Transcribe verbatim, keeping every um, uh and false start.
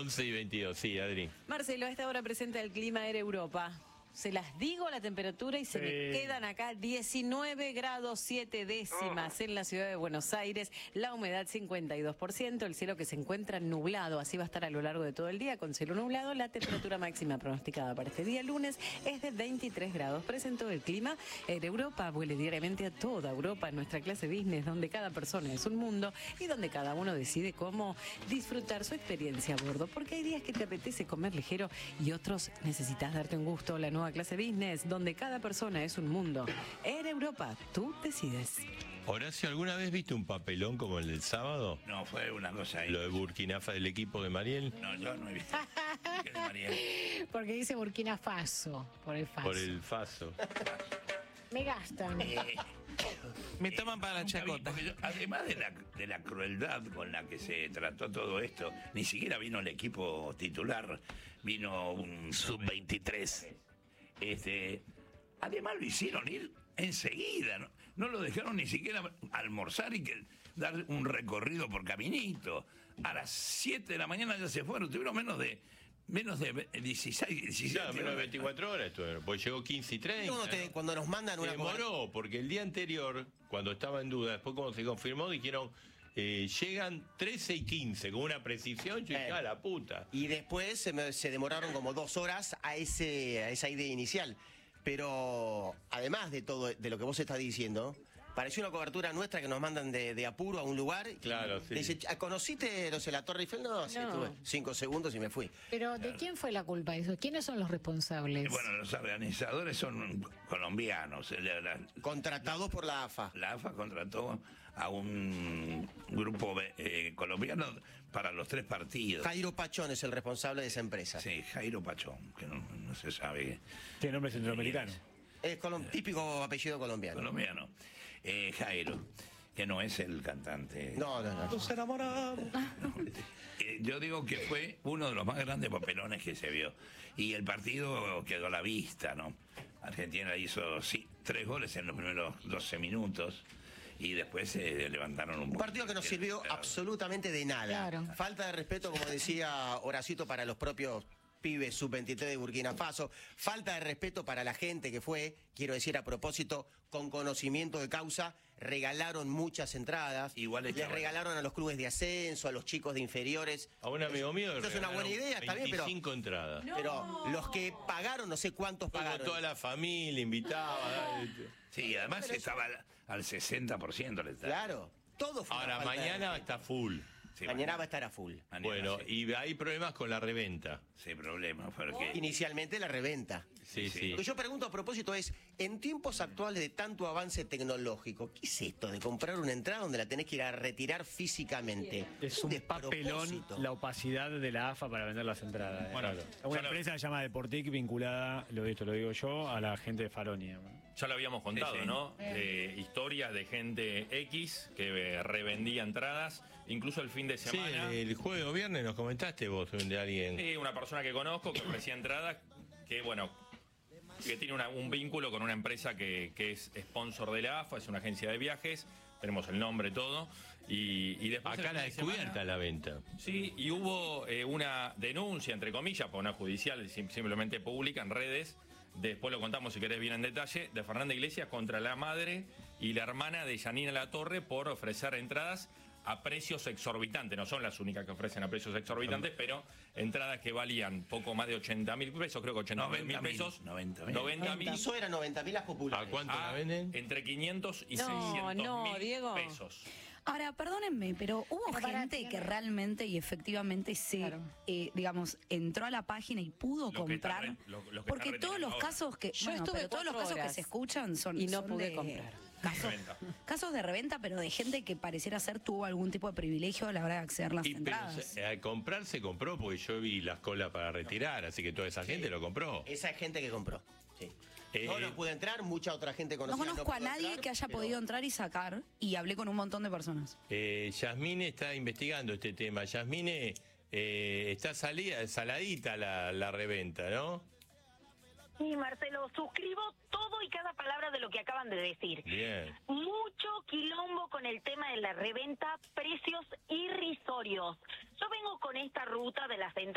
once y veintidós, sí, Adri. Marcelo, a esta hora presenta el clima Air Europa. Se las digo la temperatura y se Sí. me quedan acá diecinueve grados siete décimas en la ciudad de Buenos Aires, la humedad cincuenta y dos por ciento, el cielo que se encuentra nublado, así va a estar a lo largo de todo el día con cielo nublado. La temperatura máxima pronosticada para este día lunes es de veintitrés grados. Presentó el clima Air Europa. Vuele diariamente a toda Europa en nuestra clase business, donde cada persona es un mundo y donde cada uno decide cómo disfrutar su experiencia a bordo, porque hay días que te apetece comer ligero y otros necesitas darte un gusto. La nueva clase business, donde cada persona es un mundo. Air Europa, tú decides. Horacio, ¿alguna vez viste un papelón como el del sábado? No, fue una cosa ahí. Lo de Burkina Faso, del equipo de Mariel. No, yo no he visto. ¿Qué de Mariel? Porque dice Burkina Faso, por el Faso. Por el Faso. Me gastan. Eh, Me toman para la nunca vi, chacota. porque yo, además de la, de la crueldad con la que se trató todo esto, ni siquiera vino el equipo titular, vino un sub veintitrés. Este, además lo hicieron ir enseguida, ¿no? No lo dejaron ni siquiera almorzar y que dar un recorrido por caminito. A las siete de la mañana ya se fueron, tuvieron menos de menos de dieciséis, diecisiete Claro, menos de horas. veinticuatro horas estuvieron, pues llegó quince y treinta. Cuando, te- ¿no? cuando nos mandan una Demoró, porque el día anterior, cuando estaba en duda, después cuando se confirmó, dijeron, eh, llegan trece y quince, con una precisión, yo dije, Eh. a la puta. y después se, me- se demoraron como dos horas a ese a esa idea inicial. Pero además de todo de lo que vos estás diciendo, pareció una cobertura nuestra que nos mandan de, de apuro a un lugar. y Claro, sí. Dice, ¿conociste, no sé, la Torre Eiffel? No, sí, No. estuve cinco segundos y me fui. Pero ¿de quién fue la culpa de eso? ¿Quiénes son los responsables? Bueno, los organizadores son colombianos. La, la- Contratados por la A F A. la AFA contrató a un grupo eh, colombiano para los tres partidos. Jairo Pachón es el responsable de esa empresa. Sí, Jairo Pachón, que no, no se sabe. Tiene nombre centroamericano. Es colom- típico apellido colombiano. Colombiano. Eh, Jairo, que no es el cantante. No, no, no. Nos enamoramos. Eh, yo digo que fue uno de los más grandes papelones que se vio. Y el partido quedó a la vista, ¿no? Argentina hizo sí, tres goles en los primeros doce minutos y después se levantaron un Un partido que no sirvió absolutamente de nada. Claro. Falta de respeto, como decía Horacito, para los propios pibes sub veintitrés de Burkina Faso. Falta de respeto para la gente que fue, quiero decir a propósito, con conocimiento de causa, regalaron muchas entradas. Igual les estaban. regalaron a los clubes de ascenso, a los chicos de inferiores. A un amigo mío le Eso es una buena regalaron idea, está bien, pero, veinticinco entradas. pero los que pagaron, no sé cuántos Como pagaron. toda la familia invitaba. dale. Sí, además estaba al, al sesenta por ciento. le está- Claro, todo fue una Ahora, falta de mañana respeto. está full. Sí, Mañana va a estar a full. mañana Bueno, sí. y hay problemas con la reventa. Sí, problema, porque... Inicialmente la reventa. Sí, Sí. sí. Lo que yo pregunto a propósito es, en tiempos actuales de tanto avance tecnológico, ¿qué es esto de comprar una entrada donde la tenés que ir a retirar físicamente? Es un papelón despropósito. la opacidad de la A F A para vender las entradas. Bueno, Una ya lo- empresa se llama Deportic vinculada, lo, esto lo digo yo, a la gente de Faronia. Ya lo habíamos contado, Sí, sí. ¿no? Eh, historias de gente X que eh, revendía entradas, incluso el fin de Sí, semana. el jueves o viernes nos comentaste vos de alguien. Sí, una persona que conozco que ofrecía entradas, que bueno, que tiene una- un vínculo con una empresa que, que es sponsor de la A F A, es una agencia de viajes, tenemos el nombre, todo, y, y después... Acá el la fin de semana- descubierta la venta. Sí, y hubo eh, una denuncia, entre comillas, por una judicial, sim- simplemente pública, en redes, después lo contamos si querés bien en detalle, de Fernanda Iglesias contra la madre y la hermana de Yanina Latorre por ofrecer entradas a precios exorbitantes. No son las únicas que ofrecen a precios exorbitantes, pero entradas que valían poco más de ochenta mil pesos, creo que ochenta mil noventa mil, pesos. noventa mil. noventa mil. Eso era noventa mil las populares. ¿A cuánto a la venden? entre quinientos y No, seiscientos no, mil Diego. pesos. Ahora, perdónenme, pero hubo Pero para gente ti, que ¿no? realmente y efectivamente se, Claro. eh, digamos, entró a la página y pudo Lo que está comprar. re- lo- lo que porque está todos los retirando casos que. Yo bueno, estuve pero todos los cuatro casos que horas se escuchan son. y no son pude de- comprar. Casos, Reventa. casos de reventa, pero de gente que pareciera ser tuvo algún tipo de privilegio a la hora de acceder a las Y, pero entradas. se- al comprar se compró porque yo vi las colas para retirar, así que toda esa gente lo compró. Esa es gente que compró. Sí. Eh, Yo no pude entrar, mucha otra gente No conocida. conozco a pudo nadie entrar, que haya pero- podido entrar y sacar, y hablé con un montón de personas. Eh, Yasmine está investigando este tema. Yasmine, eh, está salida, saladita la, la reventa, ¿no? Sí, Marcelo, suscribo todo y cada palabra de lo que acaban de decir. Bien. Mucho quilombo con el tema de la reventa, precios irrisorios. Yo vengo con esta ruta de las entradas